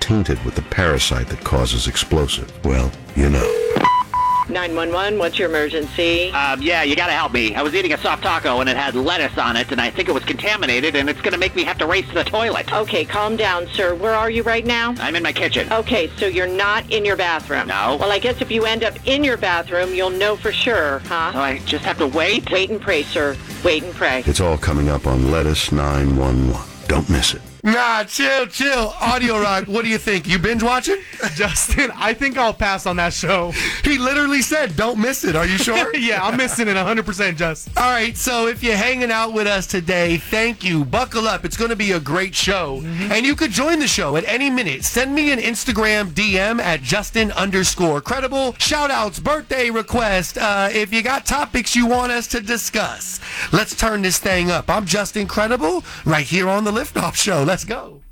tainted with the parasite that causes explosive. Well, you know. 911, what's your emergency? Yeah, you gotta help me. I was eating a soft taco and it had lettuce on it, and I think it was contaminated, and it's gonna make me have to race to the toilet. Okay, calm down, sir. Where are you right now? I'm in my kitchen. Okay, so you're not in your bathroom? No. Well, I guess if you end up in your bathroom, you'll know for sure, huh? So I just have to wait? Wait and pray, sir. Wait and pray. It's all coming up on Lettuce 911. Don't miss it. Nah, chill. Audio Rock, what do you think? You binge watching? Justin, I think I'll pass on that show. He literally said, don't miss it. Are you sure? Yeah, I'm missing it 100%, Justin. All right, so if you're hanging out with us today, thank you. Buckle up. It's going to be a great show. And you could join the show at any minute. Send me an Instagram DM at Justin_credible. Shout-outs, birthday request, if you got topics you want us to discuss. Let's turn this thing up. I'm Justin Credible, right here on The Liftoff Show. Let's go.